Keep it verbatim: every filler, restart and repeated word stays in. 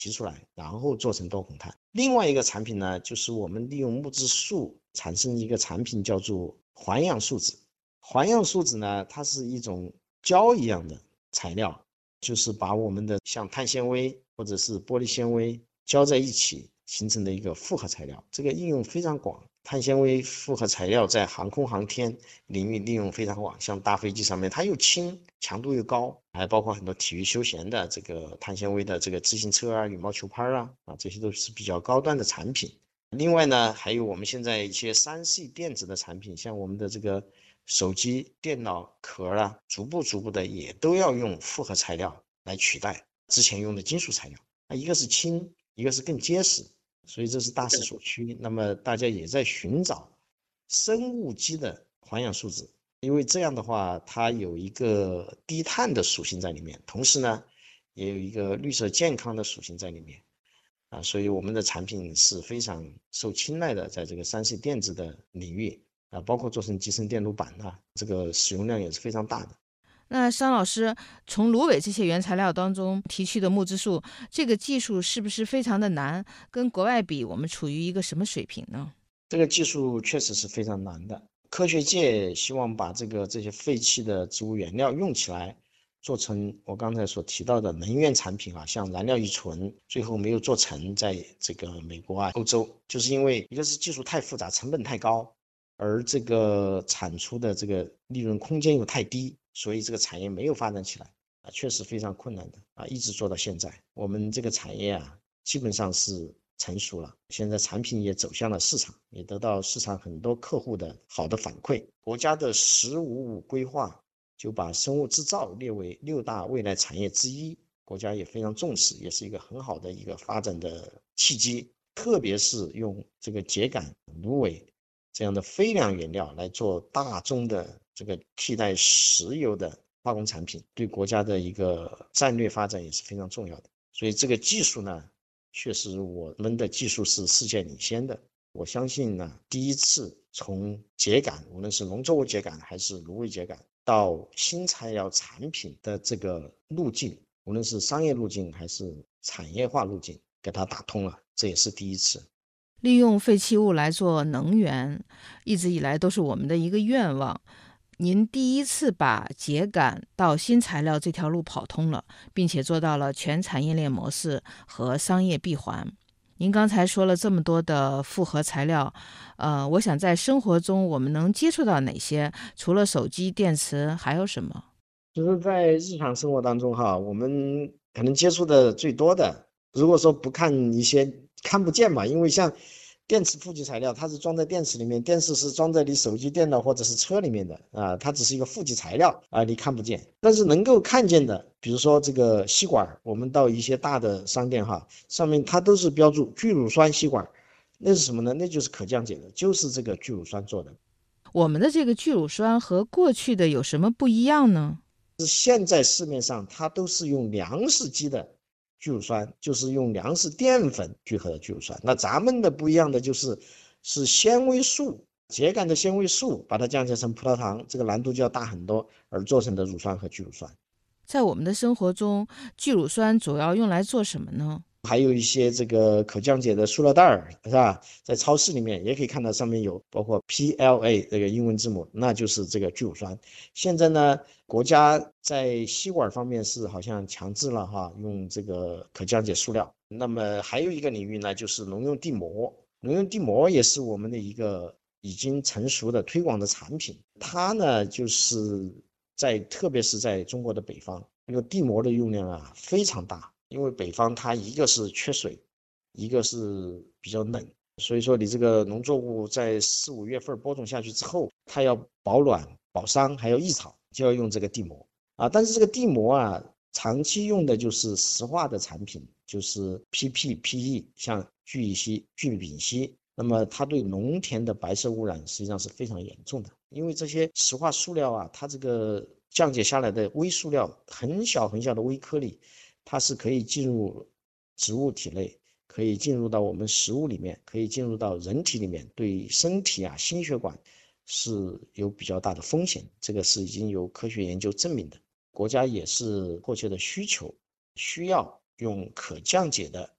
提出来，然后做成多孔炭。另外一个产品呢，就是我们利用木质素产生一个产品叫做环氧树脂。环氧树脂呢，它是一种胶一样的材料，就是把我们的像碳纤维或者是玻璃纤维胶在一起形成的一个复合材料，这个应用非常广。碳纤维复合材料在航空航天领域利用非常广，像大飞机上面它又轻，强度又高，还包括很多体育休闲的这个碳纤维的这个自行车啊、羽毛球拍啊，啊这些都是比较高端的产品。另外呢，还有我们现在一些 三 C 电子的产品，像我们的这个手机、电脑壳啊，逐步逐步的也都要用复合材料来取代之前用的金属材料。啊，一个是轻，一个是更结实，所以这是大势所趋。那么大家也在寻找生物基的环氧树脂，因为这样的话，它有一个低碳的属性在里面，同时呢，也有一个绿色健康的属性在里面。啊，所以我们的产品是非常受青睐的，在这个 三 C 电子的领域啊，包括做成集成电路板啊，这个使用量也是非常大的。 那商老师，从芦苇这些原材料当中提取的木质素，这个技术是不是非常的难？跟国外比，我们处于一个什么水平呢？ 这个技术确实是非常难的。科学界希望把这个这些废弃的植物原料用起来，做成我刚才所提到的能源产品啊，像燃料乙醇，最后没有做成，在这个美国啊、欧洲，就是因为一个是技术太复杂，成本太高，而这个产出的这个利润空间又太低，所以这个产业没有发展起来啊，确实非常困难的啊，一直做到现在。我们这个产业啊，基本上是成熟了，现在产品也走向了市场，也得到市场很多客户的好的反馈。国家的十五五规划就把生物制造列为六大未来产业之一，国家也非常重视，也是一个很好的一个发展的契机。特别是用这个秸秆、芦苇这样的非良原料来做大宗的这个替代石油的化工产品，对国家的一个战略发展也是非常重要的。所以这个技术呢，确实我们的技术是世界领先的。我相信呢，第一次从秸秆，无论是农作物秸秆还是芦苇秸秆，到新材料产品的这个路径，无论是商业路径还是产业化路径，给它打通了，这也是第一次。 利用废弃物来做能源，一直以来都是我们的一个愿望。您第一次把秸秆到新材料这条路跑通了，并且做到了全产业链模式和商业闭环。您刚才说了这么多的复合材料，呃，我想在生活中我们能接触到哪些？除了手机、电池，还有什么？ 就是在日常生活当中哈，我们可能接触的最多的，如果说不看一些看不见嘛，因为像电池负极材料，它是装在电池里面，电池是装在你手机、电脑或者是车里面的啊，它只是一个负极材料啊，你看不见。但是能够看见的，比如说这个吸管，我们到一些大的商店哈，上面它都是标注聚乳酸吸管，那是什么呢？那就是可降解的，就是这个聚乳酸做的。 我们的这个聚乳酸和过去的有什么不一样呢？ 现在市面上它都是用粮食基的聚乳酸，就是用粮食淀粉聚合的聚乳酸。那咱们的不一样的就是是纤维素，秸秆的纤维素把它降解成葡萄糖，这个难度就要大很多，而做成的乳酸和聚乳酸。 在我们的生活中，聚乳酸主要用来做什么呢？ 还有一些这个可降解的塑料袋儿，是吧？在超市里面也可以看到上面有包括 P L A 这个英文字母，那就是这个聚乳酸。现在呢，国家在吸管方面是好像强制了哈，用这个可降解塑料。那么还有一个领域呢，就是农用地膜。农用地膜也是我们的一个已经成熟的推广的产品。它呢，就是在特别是在中国的北方，这个地膜的用量啊非常大。因为北方它一个是缺水，一个是比较冷，所以说你这个农作物在四五月份播种下去之后，它要保暖、保墒，还有益草，就要用这个地膜啊。但是这个地膜啊，长期用的就是石化的产品，就是 P P P E， 像聚乙烯、聚丙烯，那么它对农田的白色污染实际上是非常严重的，因为这些石化塑料啊，它这个降解下来的微塑料，很小很小的微颗粒。它是可以进入植物体内，可以进入到我们食物里面，可以进入到人体里面，对身体啊、心血管是有比较大的风险，这个是已经有科学研究证明的。国家也是迫切的需求，需要用可降解的